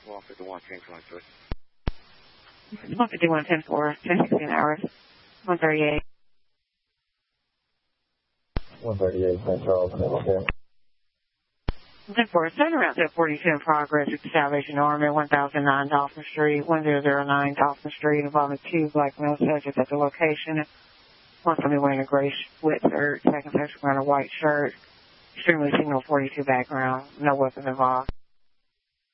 151, 1023. 151, 10-4, 10-16 hours, 138. 138, St. Charles, okay. 10-4, send around to 42 in progress at the Salvation Army, 1009 Dolphin Street, 1009 Dolphin Street, involving 2 black male subjects at the location. One somebody wearing a gray sweatshirt, second person wearing a white shirt. Extremely signal 42 background, no weapons involved.